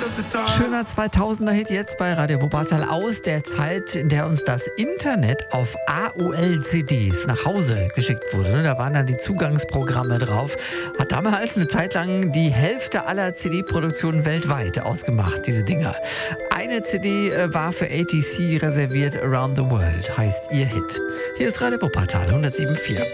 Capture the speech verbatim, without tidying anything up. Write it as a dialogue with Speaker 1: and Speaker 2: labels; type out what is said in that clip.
Speaker 1: Schöner zweitausender-Hit jetzt bei Radio Wuppertal aus der Zeit, in der uns das Internet auf A O L-C Ds nach Hause geschickt wurde. Da waren dann die Zugangsprogramme drauf. Hat damals eine Zeit lang die Hälfte aller C D-Produktionen weltweit ausgemacht, diese Dinger. Eine C D war für A T C reserviert, Around the World heißt ihr Hit. Hier ist Radio Wuppertal hundertsieben Komma vier.